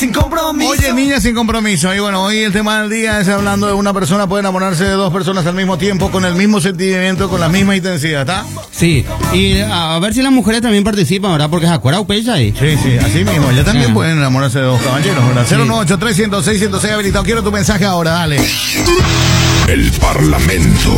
Sin compromiso. Oye, niña sin compromiso. Y bueno, hoy el tema del día es hablando de una persona puede enamorarse de dos personas al mismo tiempo, con el mismo sentimiento, con la misma intensidad, ¿está? Sí, y a ver si las mujeres también participan, ¿verdad? Porque se acuerda Upecha ahí. Sí, sí, así mismo. Ya también pueden enamorarse de dos caballeros, ¿verdad? Sí. 098-300-606 habilitado. Quiero tu mensaje ahora, dale. El Parlamento.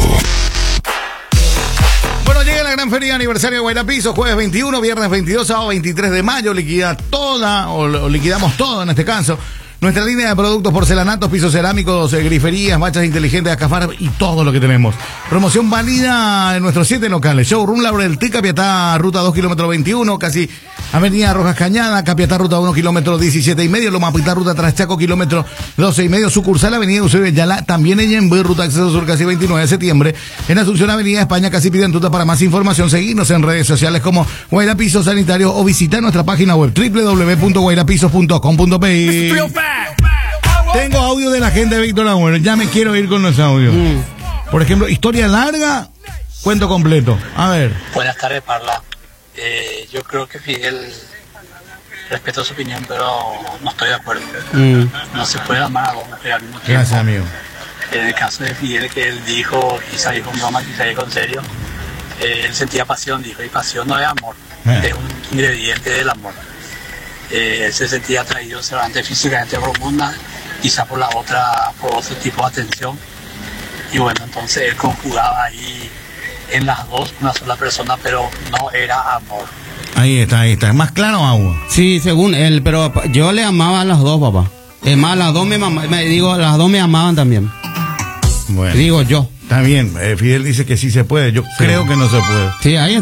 Bueno, llega la gran feria aniversario de Guayrapisos, jueves 21, viernes 22, sábado 23 de mayo. Liquida toda, o liquidamos todo en este caso. Nuestra línea de productos porcelanatos, pisos cerámicos, griferías, bachas inteligentes, Acafar y todo lo que tenemos. Promoción válida en nuestros 7 locales. Showroom Laurel T, Capiatá, ruta 2, kilómetro 21, casi Avenida Rojas Cañada, Capiatá, ruta 1, kilómetro 17 y medio, Lomapitá, ruta Traschaco, kilómetro 12 y medio, sucursal Avenida Eusebio Yala, también en Yenbuy, ruta Acceso Sur, casi 29 de septiembre, en Asunción, Avenida España, casi Pidentuta. Para más información, seguirnos en redes sociales como Guayrapisos Sanitarios o visitar nuestra página web www.guayrapisos.com.pi. Tengo audio de la gente de Víctor Agüero. Ya me quiero ir con los audios. Por ejemplo, historia larga, cuento completo. A ver. Buenas tardes, Parla. Yo creo que Fidel, respeto su opinión, pero no estoy de acuerdo. No se puede amar a dos mujeres al mismo tiempo. Gracias, amigo. En el caso de Fidel, que él dijo, quizá dijo en broma, quizá dijo en serio, él sentía pasión, dijo, y pasión no es amor, es un ingrediente del amor. Él se sentía atraído solamente físicamente por una, quizá por otro tipo de atención. Y bueno, entonces él conjugaba ahí en las dos una sola persona, pero no era amor. Ahí está. ¿Es más claro, agua? Sí, según él, pero yo le amaba a las dos, papá. Es más, las dos las dos me amaban también. Bueno. Digo yo. Está bien, Fidel dice que sí se puede. Yo creo que no se puede. Sí, ahí está.